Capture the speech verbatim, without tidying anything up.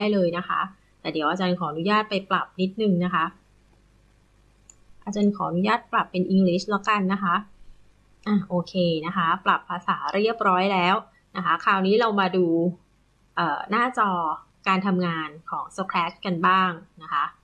ได้เลยนะคะแต่เดี๋ยวอาจารย์ขออนุญาตไปปรับนิดนึงนะคะอาจารย์ขออนุญาตปรับเป็น English แล้วกันนะคะอ่ะโอเคนะคะปรับภาษาเรียบร้อยแล้วนะคะคราวนี้เรามาดูหน้าจอการทำงานของ Scratch กันบ้างนะคะ